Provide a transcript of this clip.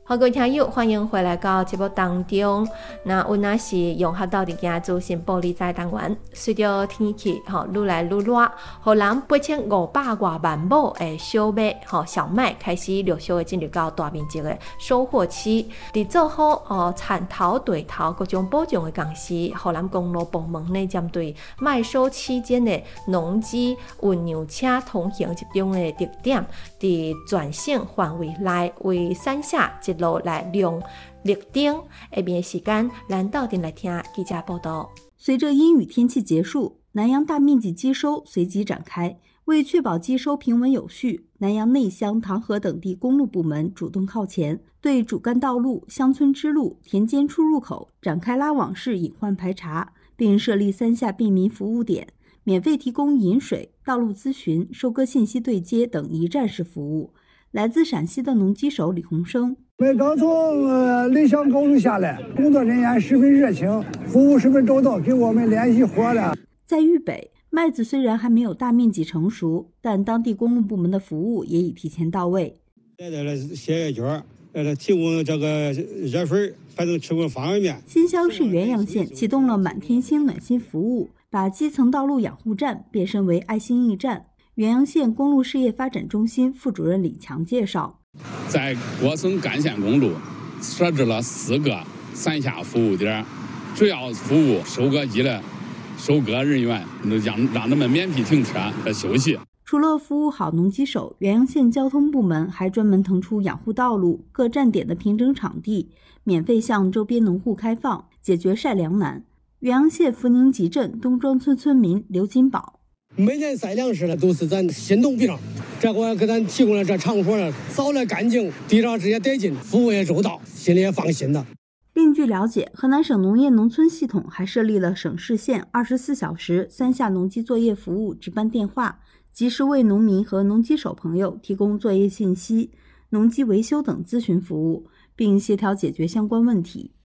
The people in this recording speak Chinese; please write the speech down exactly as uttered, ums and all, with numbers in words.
好，各位听友，欢迎回来到节目当中。那我那是用合到伫家做新玻璃在单元，随着天气吼愈来愈热，荷兰八千五百多万亩的小麦吼小麦开始陆续的进入到大面积的收获期。伫做好哦产头、对头各种保障的同时，荷兰公路部门呢针对麦收期间的农机运粮车通行集中的特点，伫全省范围内为三下一路来量绿灯。下面的时间，咱到底来听记者报道。 随着阴雨天气结束，南阳大面积机收随即展开。为确保机收平稳有序，南阳内乡、唐河等地公路部门主动靠前，对主干道路、乡村支路、田间出入口展开拉网式隐患排查，并设立三下便民服务点，免费提供饮水、道路咨询、收割信息对接等一站式服务。来自陕西的农机手李洪生， 我们刚从呃内乡高速下来，工作人员十分热情，服务十分周到，给我们联系活了。 在豫北，麦子虽然还没有大面积成熟，但当地公路部门的服务也已提前到位。 现在的写阅卷，呃，提供这个热水，反正吃过方便面。 新乡市原阳县启动了满天星暖心服务，把基层道路养护站变身为爱心驿站。原阳县公路事业发展中心副主任李强介绍， 在各省干线公路设置了四个三下服务点，主要服务收割机的收割人员，让让他们免费停车和休息。 除了服务好农机手，原阳县交通部门还专门腾出养护道路、各站点的平整场地，免费向周边农户开放，解决晒粮难。原阳县福宁集镇东庄村村民刘金宝， 每年晒粮食的都是咱心动笔上，这回给咱提供了这场所了，扫了干净，地上直接带进，服务也周到，心里也放心的。 另据了解，河南省农业农村系统还设立了省市县二十四小时三下农机作业服务值班电话，及时为农民和农机手朋友提供作业信息、农机维修等咨询服务，并协调解决相关问题。